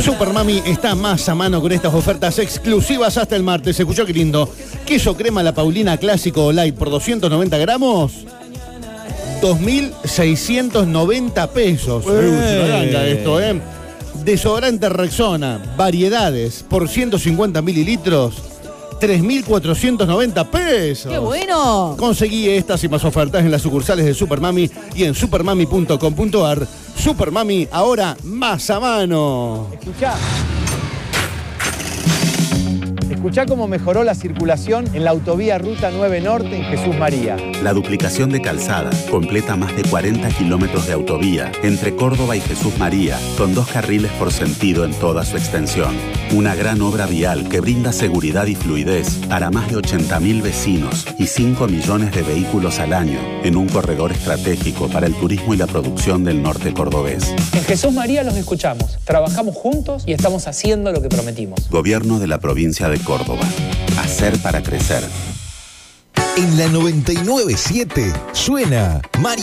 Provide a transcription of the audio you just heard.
Supermami está más a mano con estas ofertas exclusivas hasta el martes. ¿Escuchó qué lindo? Queso crema La Paulina Clásico o Light por 290 gramos. 2.690 pesos. Esto, ¿eh? Desodorante Rexona, variedades por 150 mililitros. 3.490 pesos. ¡Qué bueno! Conseguí estas y más ofertas en las sucursales de Supermami y en supermami.com.ar. Supermami, ahora más a mano. Escuchá cómo mejoró la circulación en la autovía Ruta 9 Norte en Jesús María. La duplicación de calzada completa más de 40 kilómetros de autovía entre Córdoba y Jesús María, con 2 carriles por sentido en toda su extensión. Una gran obra vial que brinda seguridad y fluidez para más de 80.000 vecinos y 5 millones de vehículos al año en un corredor estratégico para el turismo y la producción del norte cordobés. En Jesús María los escuchamos, trabajamos juntos y estamos haciendo lo que prometimos. Gobierno de la provincia de Córdoba. Hacer para crecer. En la 99.7 suena María.